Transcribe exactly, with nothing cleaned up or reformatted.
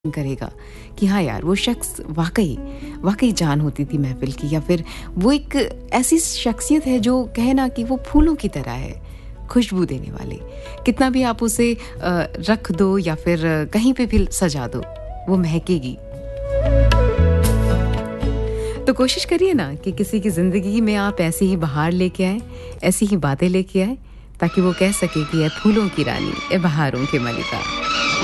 करेगा कि हाँ यार वो शख्स वाकई वाकई जान होती थी महफिल की, या फिर वो एक ऐसी शख्सियत है जो कहे ना कि वो फूलों की तरह है, खुशबू देने वाले। कितना भी आप उसे रख दो या फिर कहीं पे भी सजा दो, वो महकेगी। तो कोशिश करिए ना कि किसी की ज़िंदगी में आप ऐसी ही बहार लेके आए, ऐसी ही बातें लेके आए, ताकि वो कह सके कि ए फूलों की रानी, ए बहारों की मलिका।